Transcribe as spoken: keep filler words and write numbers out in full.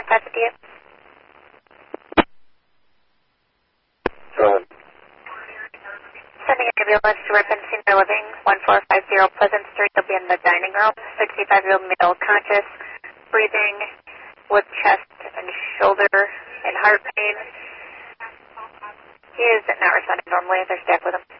five fifty-eight. Go ahead. Sending an ambulance to Ripon Senior Living, one four five zero Pleasant Street. They'll be in the dining room. sixty-five-year-old male, conscious, breathing, with chest and shoulder and heart pain. He is not responding normally. There's staff with him.